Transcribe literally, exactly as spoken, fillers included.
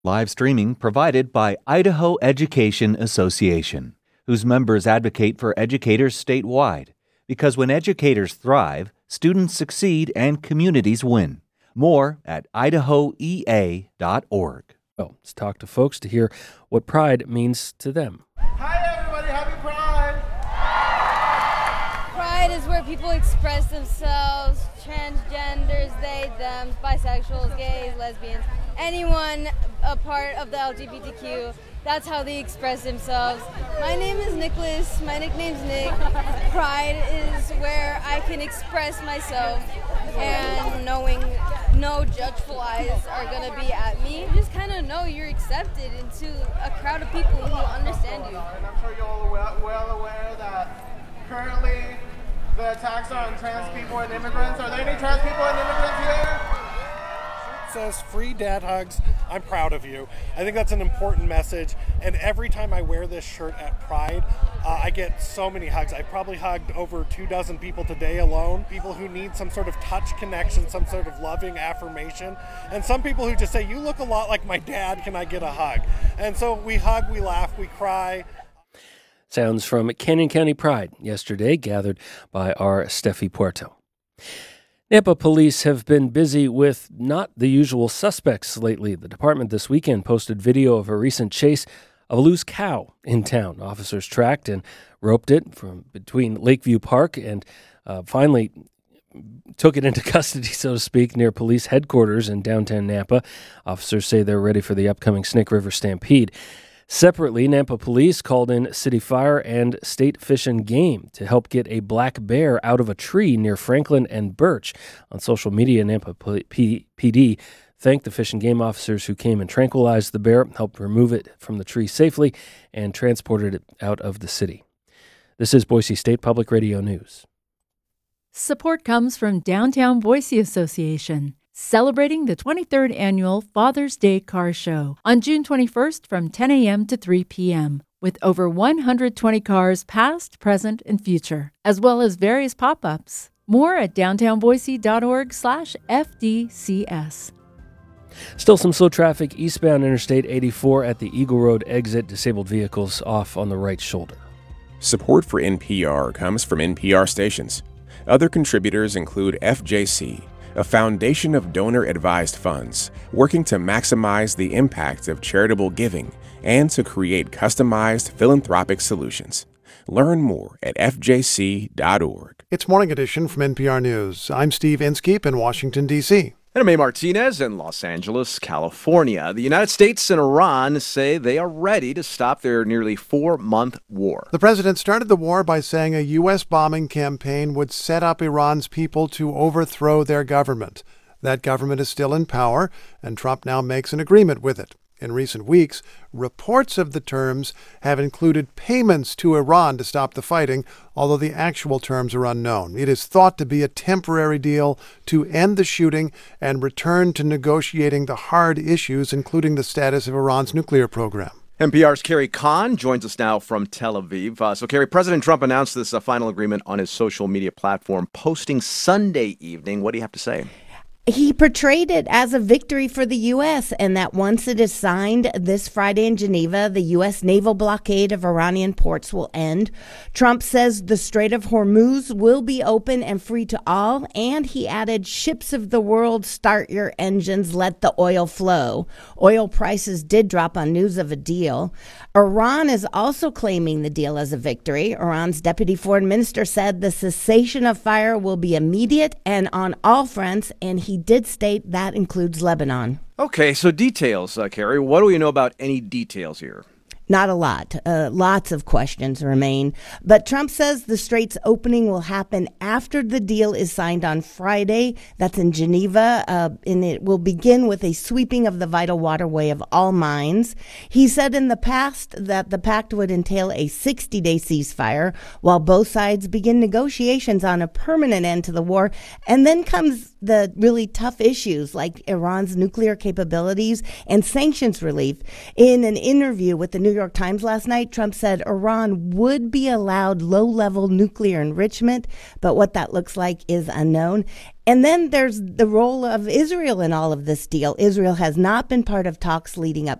Live streaming provided by Idaho Education Association, whose members advocate for educators statewide. Because when educators thrive, students succeed and communities win. More at idaho e a dot org. Oh, let's talk to folks to hear what pride means to them. Hi, everybody. Happy Pride. Pride is where people express themselves, transgenders, they, them, bisexuals, gays, lesbians, anyone a part of the L G B T Q. That's how they express themselves. My name is Nicholas. My nickname's Nick. Pride is where I can express myself and knowing no judgeful eyes are going to be at me. You just kind of know you're accepted into a crowd of people who understand you. And I'm sure you're all well, well aware that currently the attacks are on trans people and immigrants. Are there any trans people and immigrants here? Says free dad hugs. I'm proud of you. I think that's an important message, and every time I wear this shirt at Pride, uh, I get so many hugs. I've probably hugged over two dozen people today alone, people who need some sort of touch connection, some sort of loving affirmation, and some people who just say, you look a lot like my dad, can I get a hug? And so we hug, we laugh, we cry. Sounds from Canyon County Pride yesterday, gathered by our Steffi Puerto. Nampa police have been busy with not the usual suspects lately. The department this weekend posted video of a recent chase of a loose cow in town. Officers tracked and roped it from between Lakeview Park and uh, finally took it into custody, so to speak, near police headquarters in downtown Nampa. Officers say they're ready for the upcoming Snake River Stampede. Separately, Nampa police called in City Fire and State Fish and Game to help get a black bear out of a tree near Franklin and Birch. On social media, Nampa P D thanked the Fish and Game officers who came and tranquilized the bear, helped remove it from the tree safely, and transported it out of the city. This is Boise State Public Radio News. Support comes from Downtown Boise Association, celebrating the twenty-third Annual Father's Day Car Show on June twenty-first from ten a.m. to three p.m. with over one hundred twenty cars past, present, and future, as well as various pop-ups. More at downtownboise.org slash FDCS. Still some slow traffic eastbound Interstate eighty-four at the Eagle Road exit. Disabled vehicles off on the right shoulder. Support for N P R comes from N P R stations. Other contributors include F J C, a foundation of donor-advised funds working to maximize the impact of charitable giving and to create customized philanthropic solutions. Learn more at f j c dot org. It's Morning Edition from N P R News. I'm Steve Inskeep in Washington, D C And I'm A. Martinez in Los Angeles, California. The United States and Iran say they are ready to stop their nearly four-month war. The president started the war by saying a U S bombing campaign would set up Iran's people to overthrow their government. That government is still in power, and Trump now makes an agreement with it. In recent weeks, reports of the terms have included payments to Iran to stop the fighting, although the actual terms are unknown. It is thought to be a temporary deal to end the shooting and return to negotiating the hard issues, including the status of Iran's nuclear program. N P R's Carrie Kahn joins us now from Tel Aviv. Uh, so, Carrie, President Trump announced this uh, final agreement on his social media platform, posting Sunday evening. What do you have to say? He portrayed it as a victory for the U S and that once it is signed this Friday in Geneva, the U S naval blockade of Iranian ports will end. Trump says the Strait of Hormuz will be open and free to all, and he added, ships of the world, start your engines, let the oil flow. Oil prices did drop on news of a deal. Iran is also claiming the deal as a victory. Iran's deputy foreign minister said the cessation of fire will be immediate and on all fronts, and he He did state that includes Lebanon. Okay, so details, uh, Carrie. What do we know about any details here? Not a lot. Uh, lots of questions remain. But Trump says the strait's opening will happen after the deal is signed on Friday. That's in Geneva, uh, and it will begin with a sweeping of the vital waterway of all mines. He said in the past that the pact would entail a sixty-day ceasefire while both sides begin negotiations on a permanent end to the war. And then comes the really tough issues like Iran's nuclear capabilities and sanctions relief. In an interview with the New York York Times last night, Trump said Iran would be allowed low-level nuclear enrichment, but what that looks like is unknown. And then there's the role of Israel in all of this deal. Israel has not been part of talks leading up